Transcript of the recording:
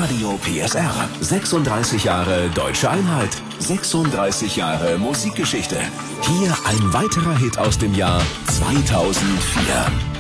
Radio PSR. 36 Jahre Deutsche Einheit. 36 Jahre Musikgeschichte. Hier ein weiterer Hit aus dem Jahr 2004.